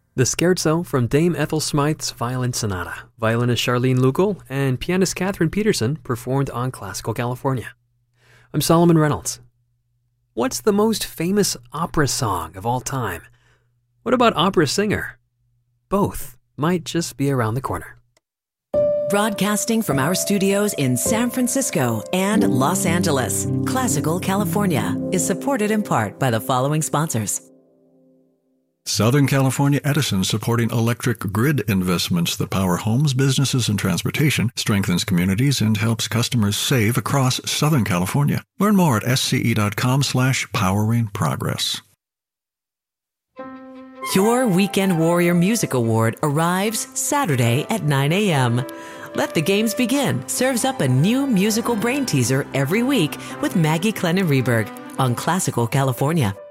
The Scherzo from Dame Ethel Smythe's Violin Sonata, violinist Charlene Lugal and pianist Catherine Peterson performed on Classical California. I'm Solomon Reynolds. What's the most famous opera song of all time? What about opera singer? Both might just be around the corner. Broadcasting from our studios in San Francisco and Los Angeles, Classical California is supported in part by the following sponsors. Southern California Edison, supporting electric grid investments that power homes, businesses, and transportation, strengthens communities, and helps customers save across Southern California. Learn more at sce.com/powering progress. Your Weekend Warrior Music Award arrives Saturday at 9 a.m. Let the Games Begin serves up a new musical brain teaser every week with Maggie Clennon Reberg on Classical California.